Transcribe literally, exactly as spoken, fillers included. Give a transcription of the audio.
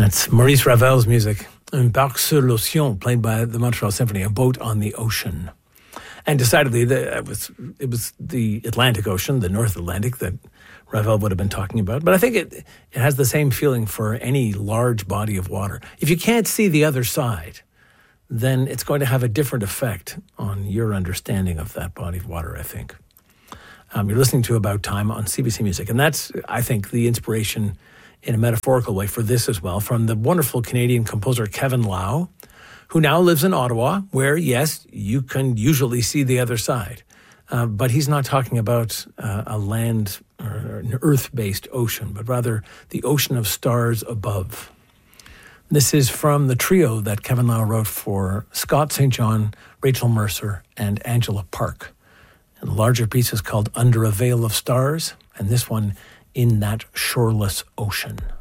That's Maurice Ravel's music, Un barque sur l'océan, played by the Montreal Symphony, a boat on the ocean. And decidedly, the, it, was, it was the Atlantic Ocean, the North Atlantic, that Ravel would have been talking about. But I think it, it has the same feeling for any large body of water. If you can't see the other side, then it's going to have a different effect on your understanding of that body of water, I think. Um, you're listening to About Time on C B C Music. And that's, I think, the inspiration in a metaphorical way for this as well, from the wonderful Canadian composer Kevin Lau, who now lives in Ottawa, where, yes, you can usually see the other side. Uh, but he's not talking about uh, a land or an earth-based ocean, but rather the ocean of stars above. This is from the trio that Kevin Lau wrote for Scott Saint John, Rachel Mercer, and Angela Park. And the larger piece is called Under a Veil of Stars, and this one, In That Shoreless Ocean.